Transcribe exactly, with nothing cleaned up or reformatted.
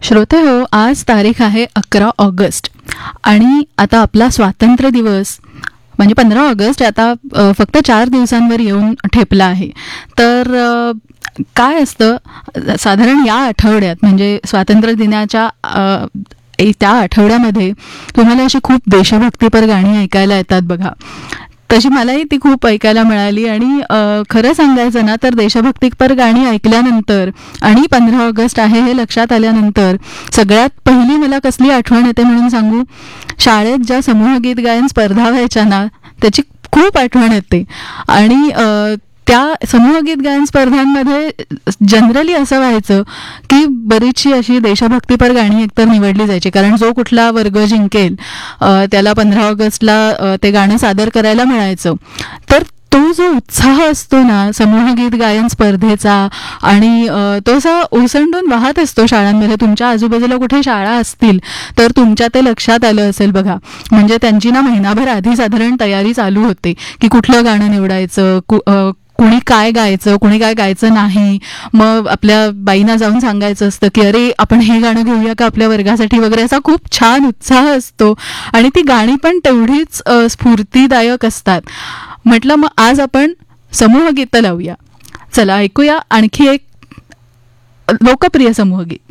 श्रोते हो, आज तारीख आहे अकरा ऑगस्ट आणि आता आपला स्वातंत्र्य दिवस म्हणजे पंधरा ऑगस्ट आता अ, फक्त चार दिवसांवर येऊन ठेपला आहे. तर अ, काय असतं साधारण या आठवड्यात म्हणजे स्वातंत्र्य दिनाच्या अ, ए- त्या आठवड्यामध्ये तुम्हाला अशी खूप देशभक्तीपर गाणी ऐकायला येतात बघा. तशी मलाही ती खूप ऐकायला मिळाली आणि अ, खरं सांगायचं ना तर देशभक्तीपर गाणी ऐकल्यानंतर आणि पंधरा ऑगस्ट आहे हे लक्षात आल्यानंतर सगळ्यात पहिली मला कसली आठवण येते म्हणून सांगू, शाळेत ज्या समूहगीत गायन स्पर्धा व्हायच्या ना त्याची खूप आठवण येते. आणि अ, त्या समूहगीत गायन स्पर्धांमध्ये जनरली असं व्हायचं की बरीचशी अशी देशभक्तीपर गाणी एकतर निवडली जायची, कारण जो कुठला वर्ग जिंकेल अ, त्याला पंधरा ऑगस्टला अ, ते गाणं सादर करायला मिळायचं. तर तो जो उत्साह असतो ना समूहगीत गायन स्पर्धेचा आणि अ, तो असा ओसंडून वाहत असतो शाळांमध्ये. तुमच्या आजूबाजूला कुठे शाळा असतील तर तुमच्या ते लक्षात आलं असेल बघा. म्हणजे त्यांची ना महिनाभर आधी साधारण तयारी चालू होते की कुठलं गाणं निवडायचं, कु अ, कुणी काय गायचं, कुणी काय गायचं नाही. मग आपल्या बाईंना जाऊन सांगायचं असतं की अरे आपण हे गाणं घेऊया का आपल्या वर्गासाठी वगैरे. असा खूप छान उत्साह असतो आणि ती गाणी पण तेवढीच अ, स्फूर्तीदायक असतात. म्हटलं मग आज आपण समूहगीतं लावूया. चला ऐकूया आणखी एक लोकप्रिय समूहगीत.